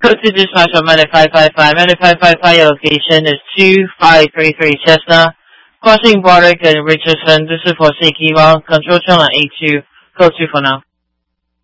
Code to dispatch on Medic 555. Medic 555, your location is 2533 Chestnut, crossing Broderick and Richardson. This is for Seekiwa. Control channel 82. Code 2 for now.